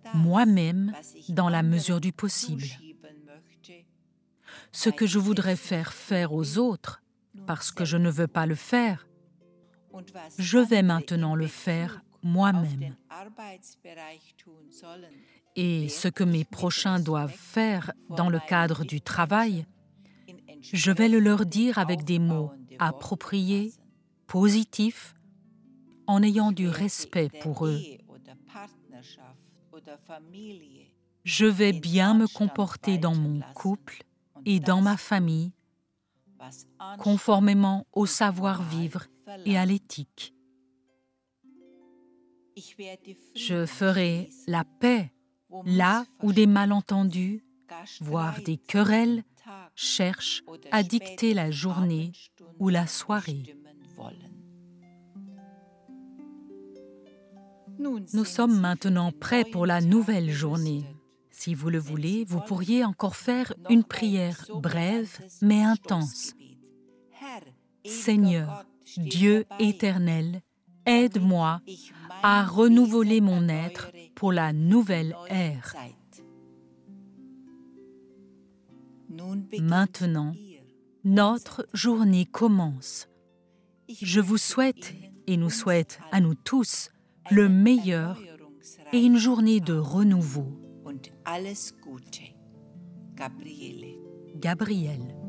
moi-même dans la mesure du possible. Ce que je voudrais faire aux autres, parce que je ne veux pas le faire, je vais maintenant le faire moi-même. Et ce que mes prochains doivent faire dans le cadre du travail, je vais le leur dire avec des mots appropriés, positifs, en ayant du respect pour eux. Je vais bien me comporter dans mon couple et dans ma famille, conformément au savoir-vivre et à l'éthique. Je ferai la paix là où des malentendus, voire des querelles, cherchent à dicter la journée ou la soirée. Nous sommes maintenant prêts pour la nouvelle journée. Si vous le voulez, vous pourriez encore faire une prière brève mais intense. Seigneur, Dieu éternel, aide-moi à renouveler mon être pour la nouvelle ère. Maintenant, notre journée commence. Je vous souhaite et nous souhaite à nous tous le meilleur et une journée de renouveau. Gabrielle.